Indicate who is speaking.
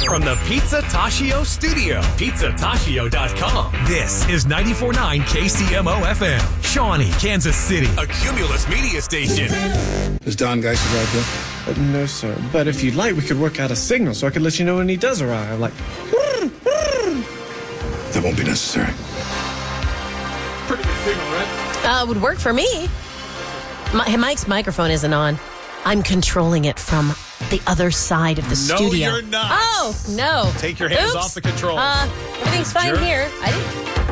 Speaker 1: From the Pizza Tashio studio, pizzatashio.com. This is 94.9 KCMO FM, Shawnee, Kansas City, a Cumulus media station.
Speaker 2: Does Don Geis arrive yet?
Speaker 3: No, sir. But if you'd like, we could work out a signal so I could let you know when he does arrive. Like,
Speaker 2: That won't be necessary.
Speaker 3: pretty good signal, right?
Speaker 4: Would work for me. Mike's microphone isn't on. I'm controlling it from the other side of the studio.
Speaker 1: No, you're not.
Speaker 4: Oh, no.
Speaker 1: Take your hands
Speaker 4: Oops.
Speaker 1: off the controls.
Speaker 4: Everything's fine
Speaker 1: Jerk.
Speaker 4: here. I didn't.